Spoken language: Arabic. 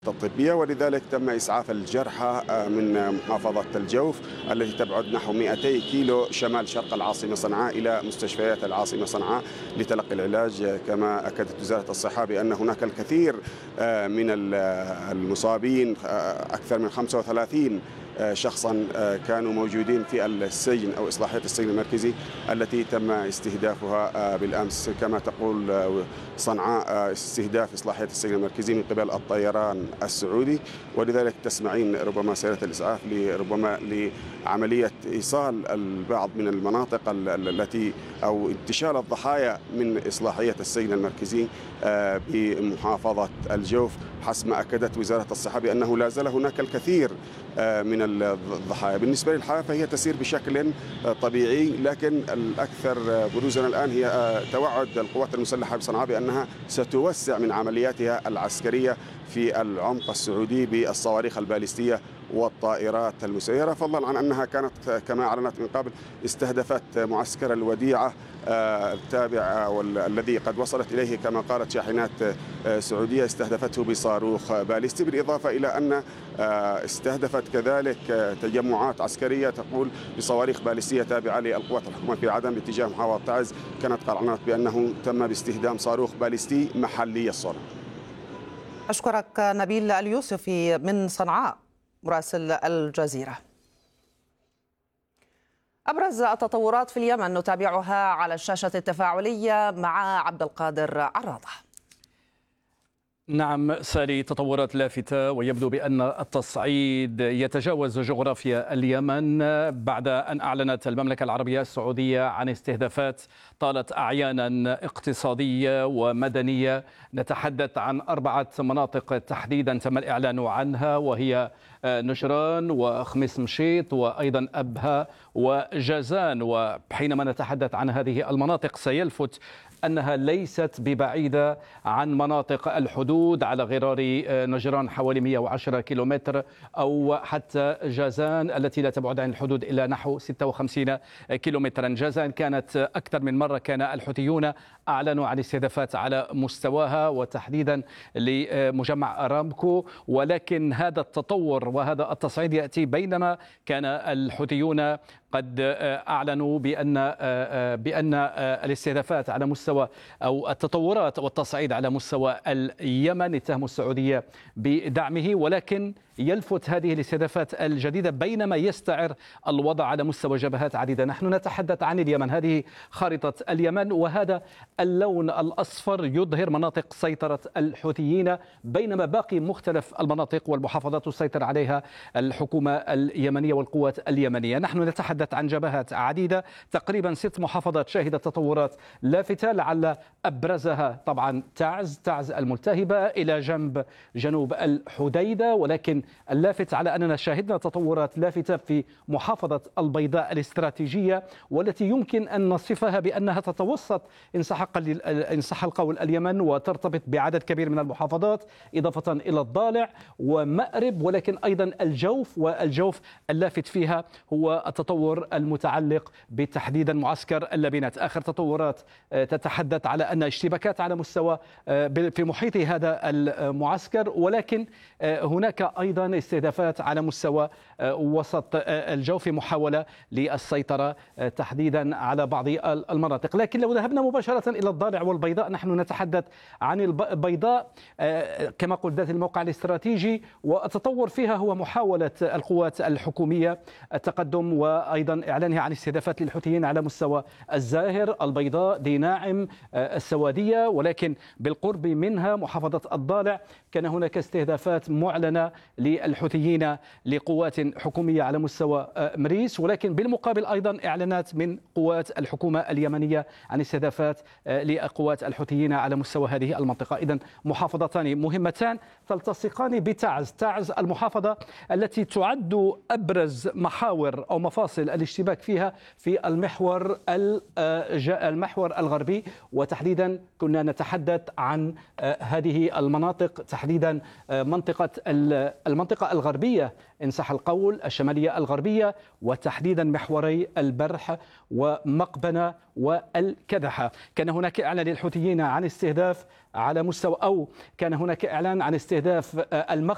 الطبية، ولذلك تم إسعاف الجرحى من محافظة الجوف التي تبعد نحو 200 كيلو شمال شرق العاصمة صنعاء إلى مستشفيات العاصمة صنعاء لتلقي العلاج. كما أكدت وزارة الصحة بأن هناك الكثير من المصابين، أكثر من 35 شخصا كانوا موجودين في السجن أو إصلاحية السجن المركزي التي تم استهدافها بالأمس. كما تقول صنعاء استهداف إصلاحية السجن المركزي من قبل الطيران السعودي، ولذلك تسمعين ربما سيارة الإسعاف ربما لعملية إيصال البعض من المناطق التي أو انتشال الضحايا من إصلاحية السجن المركزي بمحافظة الجوف، حسب ما أكدت وزارة الصحة بأنه لا زال هناك الكثير من الضحايا. بالنسبة للحالة فهي تسير بشكل طبيعي، لكن الأكثر بروزا الآن هي توعد القوات المسلحة بصنعاء بأنها ستوسع من عملياتها العسكرية في العمق السعودي بالصواريخ البالستية والطائرات المسيرة، فضلا عن أنها كانت كما أعلنت من قبل استهدفت معسكر الوديعة التابع والذي قد وصلت إليه كما قالت شاحنات سعودية استهدفته بصاروخ باليستي، بالإضافة إلى أن استهدفت كذلك تجمعات عسكرية تقول بصواريخ باليستية تابعة للقوات الحكومية في عدن باتجاه محافظة تعز. كانت قد أعلنت بأنه تم باستهدام صاروخ باليستي محلي الصنع. أشكرك نبيل اليوسفي من صنعاء مراسل الجزيرة. أبرز التطورات في اليمن نتابعها على الشاشة التفاعلية مع عبد القادر عراضة. نعم ساري، تطورات لافتة، ويبدو بأن التصعيد يتجاوز جغرافيا اليمن بعد أن أعلنت المملكة العربية السعودية عن استهدافات طالت أعيانا اقتصادية ومدنية. نتحدث عن 4 مناطق تحديدا تم الإعلان عنها، وهي نجران وخميس مشيط وأيضا أبها وجازان. وحينما نتحدث عن هذه المناطق سيلفت أنها ليست ببعيدة عن مناطق الحدود على غرار نجران حوالي 110 كيلومتر، أو حتى جازان التي لا تبعد عن الحدود إلا نحو 56 كيلومترا. جازان كانت أكثر من مرة كان الحوثيون أعلنوا عن استهدافات على مستواها وتحديدا لمجمع أرامكو، ولكن هذا التطور وهذا التصعيد يأتي بينما كان الحوثيون قد أعلنوا بأن الاستهدافات على مستوى أو التطورات والتصعيد على مستوى اليمن اتهموا السعودية بدعمه، ولكن يلفت هذه الاستهدافات الجديدة بينما يستعر الوضع على مستوى جبهات عديدة. نحن نتحدث عن اليمن، هذه خارطة اليمن، وهذا اللون الأصفر يظهر مناطق سيطرة الحوثيين، بينما باقي مختلف المناطق والمحافظات تسيطر عليها الحكومة اليمنية والقوات اليمنية. نحن نتحدث عن جبهات عديدة، تقريبا 6 محافظات شهدت تطورات لافتة، لعل أبرزها طبعا تعز الملتهبة إلى جنوب الحديدة، ولكن اللافت على أننا شاهدنا تطورات لافتة في محافظة البيضاء الاستراتيجية، والتي يمكن أن نصفها بأنها تتوسط إن صح القول اليمن وترتبط بعدد كبير من المحافظات، إضافة إلى الضالع ومأرب، ولكن أيضا الجوف. والجوف اللافت فيها هو التطور المتعلق بتحديدا معسكر اللبنات. آخر تطورات تتحدث على أن اشتباكات على مستوى في محيط هذا المعسكر، ولكن هناك أيضا استهدافات على مستوى وسط الجوف، محاولة للسيطرة تحديدا على بعض المناطق. لكن لو ذهبنا مباشرة إلى الضالع والبيضاء، نحن نتحدث عن البيضاء كما قلت ذات الموقع الاستراتيجي، والتطور فيها هو محاولة القوات الحكومية التقدم وأيضا إعلانها عن استهدافات للحوثيين على مستوى الزاهر، البيضاء، دي ناعم، السوادية، ولكن بالقرب منها محافظة الضالع كان هناك استهدافات معلنة للحوثيين لقوات حكومية على مستوى مريس، ولكن بالمقابل أيضا إعلانات من قوات الحكومة اليمنية عن استهدافات لقوات الحوثيين على مستوى هذه المنطقة. إذن محافظتان مهمتان تلتصقان بتعز المحافظة التي تعد أبرز محاور أو مفاصل الاشتباك فيها في المحور الغربي، وتحديدا كنا نتحدث عن هذه المناطق، تحديدا المنطقة الغربية إن صح القول، الشمالية الغربية، وتحديدا محوري البرح ومقبنة والكدحة. كان هناك إعلان للحوثيين عن استهداف على مستوى، أو كان هناك إعلان عن استهداف المخزن